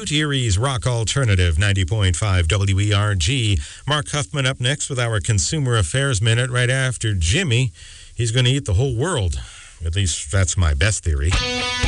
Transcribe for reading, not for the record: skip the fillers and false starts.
to Erie's Rock Alternative 90.5 WERG. Mark Huffman up next with our Consumer Affairs Minute right after Jimmy. He's going to eat the whole world. At least that's my best theory.